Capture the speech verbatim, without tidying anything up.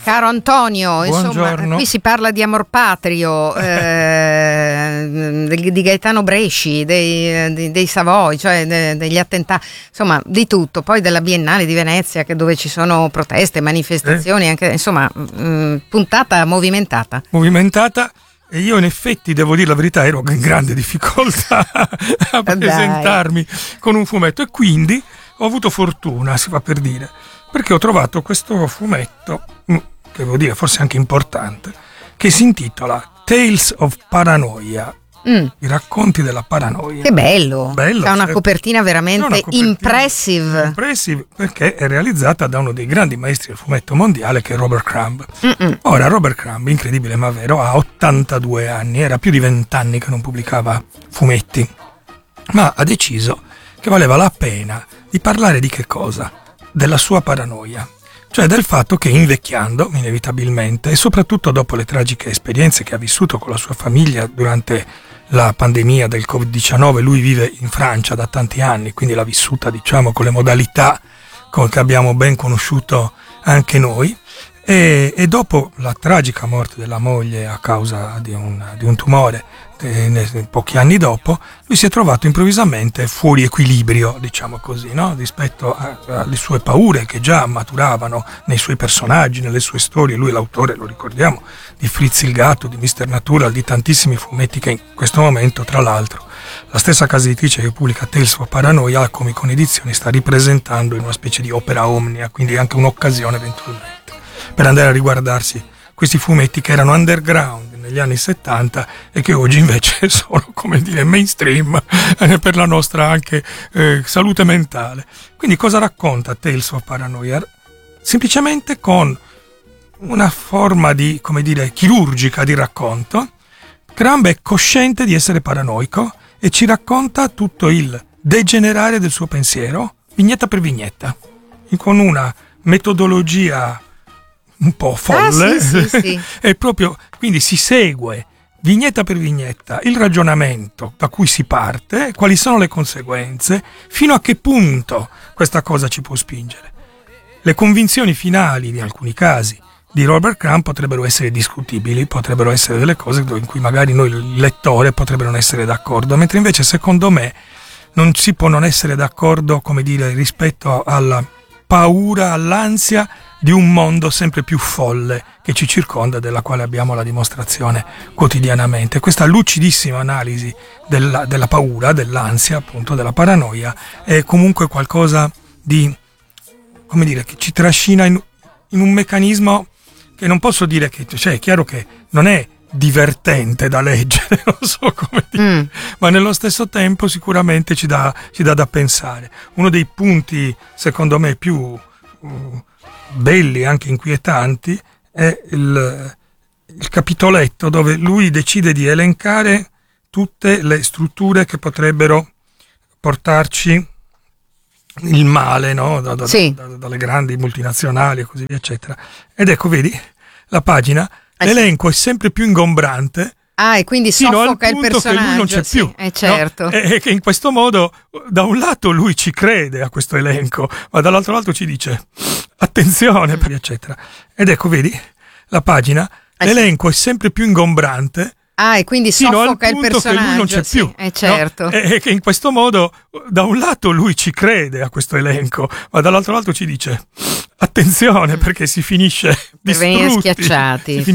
Caro Antonio, Buongiorno. Insomma, qui si parla di amor patrio, eh, di Gaetano Bresci, dei, dei, dei Savoy, cioè de, degli attentati, insomma di tutto, poi della Biennale di Venezia, che dove ci sono proteste, manifestazioni, eh? anche insomma mh, puntata movimentata. Movimentata. E io in effetti, devo dire la verità, ero in grande difficoltà a presentarmi Dai. con un fumetto, e quindi ho avuto fortuna, si fa per dire, perché ho trovato questo fumetto, che devo dire forse anche importante, che si intitola Tales of Paranoia. Mm. I racconti della paranoia. Che bello, bello ha una certo. copertina veramente una copertina impressive. Impressive, perché è realizzata da uno dei grandi maestri del fumetto mondiale, che è Robert Crumb. Mm-mm. Ora Robert Crumb, incredibile ma vero, ha ottantadue anni, era più di vent'anni che non pubblicava fumetti, ma ha deciso che valeva la pena di parlare di che cosa? Della sua paranoia. Cioè del fatto che invecchiando, inevitabilmente, e soprattutto dopo le tragiche esperienze che ha vissuto con la sua famiglia durante la pandemia del covid diciannove, lui vive in Francia da tanti anni, quindi l'ha vissuta, diciamo, con le modalità con che abbiamo ben conosciuto anche noi, e, e dopo la tragica morte della moglie a causa di un, di un tumore, eh, pochi anni dopo, lui si è trovato improvvisamente fuori equilibrio, diciamo così, no? Rispetto a, alle sue paure che già maturavano nei suoi personaggi, nelle sue storie. Lui è l'autore, lo ricordiamo, di Fritz il gatto, di mister Natural, di tantissimi fumetti che in questo momento, tra l'altro, la stessa casa editrice che pubblica Tales of Paranoia, la Comic-Con Edizioni, sta ripresentando in una specie di opera omnia, quindi anche un'occasione eventualmente per andare a riguardarsi questi fumetti che erano underground negli anni settanta e che oggi invece sono, come dire, mainstream eh, per la nostra anche eh, salute mentale. Quindi cosa racconta Tales of Paranoia? Semplicemente con una forma di, come dire, chirurgica di racconto, Crumb è cosciente di essere paranoico e ci racconta tutto il degenerare del suo pensiero, vignetta per vignetta, con una metodologia un po' folle, ah, sì, sì, sì. E proprio quindi si segue vignetta per vignetta il ragionamento da cui si parte, quali sono le conseguenze, fino a che punto questa cosa ci può spingere. Le convinzioni finali, in alcuni casi, di Robert Crumb potrebbero essere discutibili, potrebbero essere delle cose in cui magari noi, il lettore, potrebbe non essere d'accordo, mentre invece secondo me non si può non essere d'accordo, come dire, rispetto alla paura, all'ansia di un mondo sempre più folle che ci circonda, della quale abbiamo la dimostrazione quotidianamente. Questa lucidissima analisi della, della paura, dell'ansia, appunto, della paranoia, è comunque qualcosa di, come dire, che ci trascina in, in un meccanismo che non posso dire che, cioè è chiaro che non è divertente da leggere, non so come dire, mm. ma nello stesso tempo sicuramente ci dà, ci dà da pensare. Uno dei punti, secondo me, più uh, belli, anche inquietanti, è il, il capitoletto dove lui decide di elencare tutte le strutture che potrebbero portarci il male, no? da, da, sì. da, da, dalle grandi multinazionali e così via, eccetera. Ed ecco, vedi, la pagina, eh l'elenco sì. è sempre più ingombrante. Ah, e quindi soffoca il personaggio. Che lui non c'è sì, più. Eh certo. No? E che in questo modo, da un lato lui ci crede a questo elenco, ma dall'altro lato ci dice attenzione, mm. eccetera. Ed ecco, vedi, la pagina, eh l'elenco sì. è sempre più ingombrante. Ah, e quindi soffoca il personaggio. Che lui non c'è sì, più. Eh certo. No? E che in questo modo, da un lato lui ci crede a questo elenco, ma dall'altro lato ci dice attenzione, perché si finisce per venire schiacciati.